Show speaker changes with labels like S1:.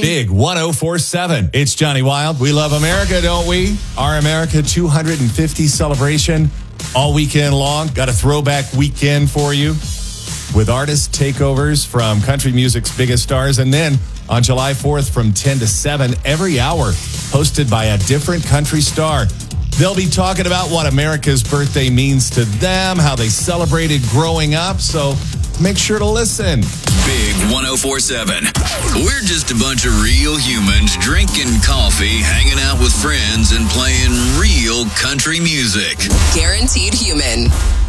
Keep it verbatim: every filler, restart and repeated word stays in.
S1: Big one oh four point seven. It's Johnny Wild. We love America, don't we? Our America two hundred fifty celebration all weekend long. Got a throwback weekend for you with artist takeovers from country music's biggest stars. And then on July fourth from ten to seven, every hour, hosted by a different country star. They'll be talking about what America's birthday means to them, how they celebrated growing up. So make sure to listen.
S2: Big one oh four point seven. We're just a bunch of real humans drinking coffee, hanging out with friends, and playing real country music.
S3: Guaranteed human.